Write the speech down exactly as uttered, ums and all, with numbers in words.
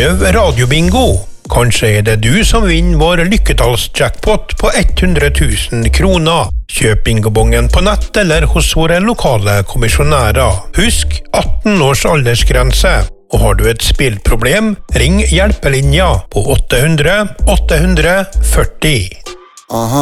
Prøv radiobingo. Kanskje er det du som vinner vår lykketallsjackpot på hundre tusen kroner. Kjøp bingobongen på nett eller hos våre lokale kommisjonærer. Husk atten års aldersgrense. Og har du et spillproblem, ring hjelpelinja på åtte hundre åtte hundre førti. Aha.